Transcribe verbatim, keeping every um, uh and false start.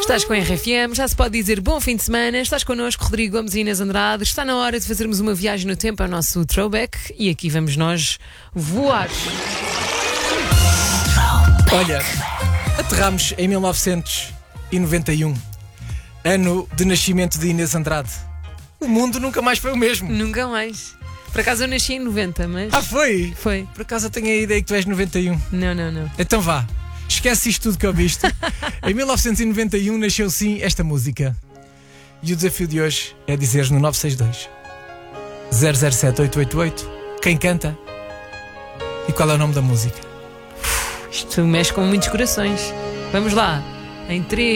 Estás com a R F M, já se pode dizer bom fim de semana. Estás connosco, Rodrigo Gomes e Inês Andrade. Está na hora de fazermos uma viagem no tempo ao nosso throwback. E aqui vamos nós voar. Olha, aterramos em mil novecentos e noventa e um, ano de nascimento de Inês Andrade. O mundo nunca mais foi o mesmo. Nunca mais. Por acaso eu nasci em noventa, mas... Ah, foi? Foi. Por acaso eu tenho a ideia que tu és noventa e um. Não, não, não. Então vá, esquece isto tudo que eu viste. Em mil novecentos e noventa e um nasceu sim esta música. E o desafio de hoje é dizeres no nove seis dois, zero zero sete, oito oito oito quem canta e qual é o nome da música. Isto mexe com muitos corações. Vamos lá. Em três.